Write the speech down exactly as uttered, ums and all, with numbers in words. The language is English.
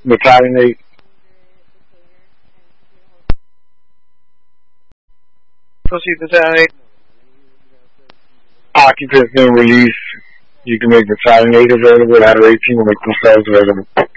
Metadonate. Proceed to Metadonate. Occupants then release. You can make Metadonate available. Out of eighteen will make themselves available.